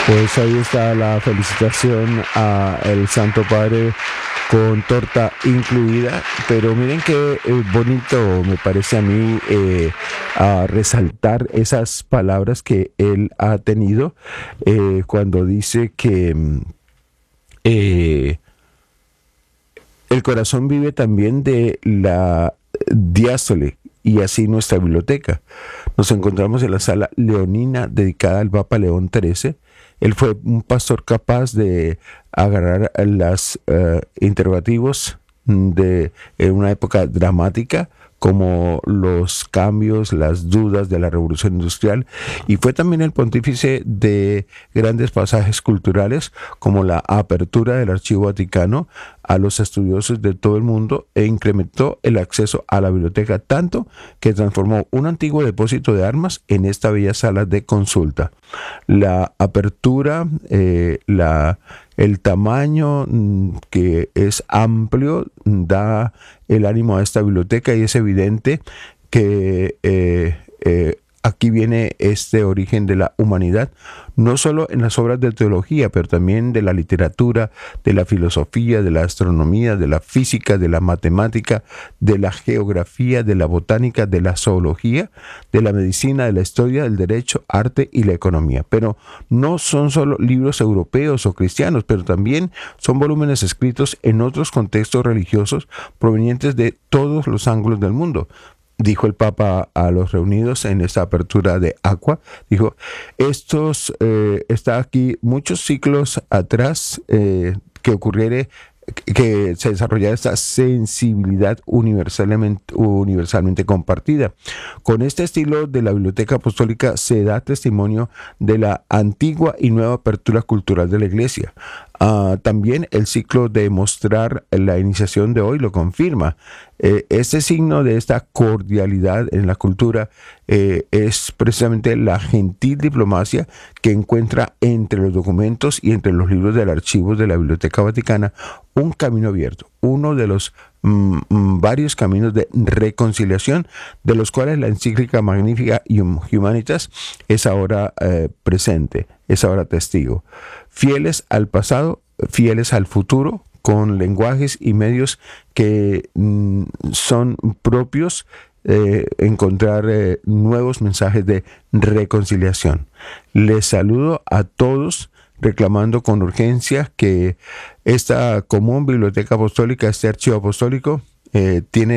Pues ahí está la felicitación a el Santo Padre con torta incluida, pero miren qué bonito me parece a mí a resaltar esas palabras que él ha tenido cuando dice que eh, el corazón vive también de la diástole y así nuestra biblioteca. Nos encontramos en la sala leonina dedicada al Papa León XIII. Él fue un pastor capaz de agarrar los interrogativos de en una época dramática como los cambios, las dudas de la revolución industrial, y fue también el pontífice de grandes pasajes culturales como la apertura del Archivo Vaticano a los estudiosos de todo el mundo e incrementó el acceso a la biblioteca tanto que transformó un antiguo depósito de armas en esta bella sala de consulta. La apertura, el tamaño que es amplio da el ánimo a esta biblioteca y es evidente que aquí viene este origen de la humanidad, no solo en las obras de teología, pero también de la literatura, de la filosofía, de la astronomía, de la física, de la matemática, de la geografía, de la botánica, de la zoología, de la medicina, de la historia, del derecho, arte y la economía. Pero no son solo libros europeos o cristianos, pero también son volúmenes escritos en otros contextos religiosos provenientes de todos los ángulos del mundo. Dijo el Papa a los reunidos en esta apertura de Aqua, dijo, está aquí muchos siglos atrás que se desarrollara esta sensibilidad universalmente compartida. Con este estilo de la Biblioteca Apostólica se da testimonio de la antigua y nueva apertura cultural de la Iglesia. También el ciclo de mostrar la iniciación de hoy lo confirma. Este signo de esta cordialidad en la cultura es precisamente la gentil diplomacia que encuentra entre los documentos y entre los libros del archivo de la Biblioteca Vaticana un camino abierto, uno de los varios caminos de reconciliación, de los cuales la encíclica Magnificat Humanitas es ahora presente, es ahora testigo. Fieles al pasado, fieles al futuro, con lenguajes y medios que son propios, encontrar nuevos mensajes de reconciliación. Les saludo a todos reclamando con urgencia que esta común biblioteca apostólica, este archivo apostólico, tiene